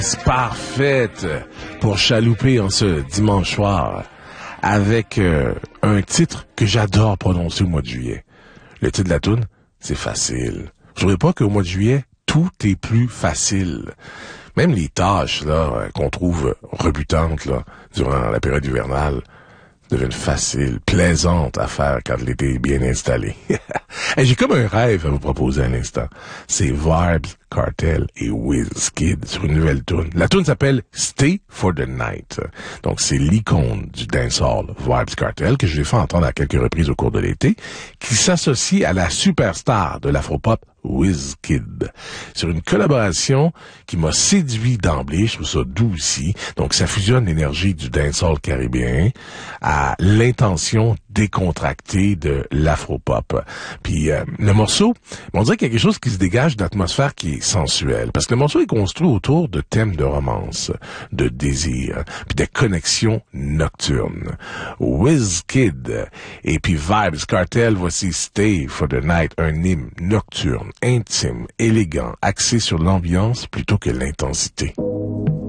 Parfaite pour chalouper en ce dimanche soir avec un titre que j'adore prononcer au mois de juillet. Le titre de la toune, c'est facile. Je ne pas qu'au mois de juillet, tout est plus facile. Même les tâches là qu'on trouve rebutantes là durant la période hivernale deviennent faciles, plaisantes à faire quand l'été est bien installé. Hey, j'ai comme un rêve à vous proposer à l'instant. C'est Vybz Kartel et Wizkid sur une nouvelle tune. La tune s'appelle Stay for the Night. Donc c'est l'icône du dancehall Vybz Kartel que je l'ai fait entendre à quelques reprises au cours de l'été, qui s'associe à la superstar de l'afropop Wizkid. Sur une collaboration qui m'a séduit d'emblée, je trouve ça doux aussi. Donc ça fusionne l'énergie du dancehall caribéen à l'intention décontractée de l'afropop. Puis le morceau, on dirait quelque chose qui se dégage d'atmosphère qui est sensuelle, parce que le morceau est construit autour de thèmes de romance, de désir, puis de connexions nocturnes. Wizkid et puis Vybz Kartel, voici Stay for the Night, un hymne nocturne, intime, élégant, axé sur l'ambiance plutôt que l'intensité.